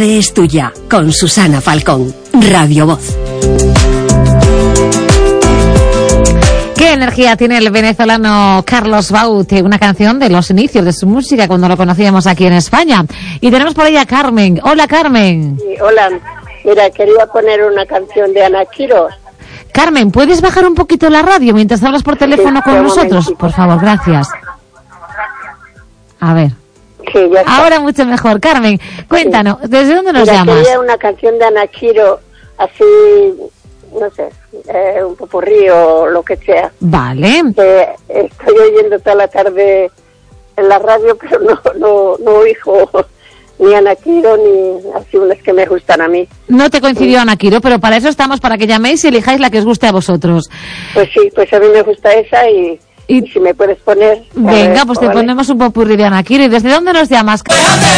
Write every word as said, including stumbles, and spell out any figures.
tarde es tuya, con Susana Falcón, Radio Voz. ¿Qué energía tiene el venezolano Carlos Baute? Una canción de los inicios de su música cuando lo conocíamos aquí en España. Y tenemos por ahí a Carmen. Hola, Carmen. Sí, hola. Mira, quería poner una canción de Ana Quiro. Carmen, ¿puedes bajar un poquito la radio mientras hablas por teléfono Sí, con un nosotros? momentito. Por favor, gracias. A ver. Sí, ya está. Ahora mucho mejor. Carmen, cuéntanos, ¿desde dónde nos Mira, llamas? quería una canción de Ana Quiro, así, no sé, eh, un popurrí o lo que sea. Vale. Que estoy oyendo toda la tarde en la radio, pero no, no, no oigo ni Ana Quiro ni así unas que me gustan a mí. No te coincidió Ana Quiro, pero para eso estamos, para que llaméis y elijáis la que os guste a vosotros. Pues sí, pues a mí me gusta esa y, Y- y si me puedes poner... a Venga, ver, pues te ¿vale? ponemos un popurrí de Ana Quiro. ¿Y desde dónde nos llamas?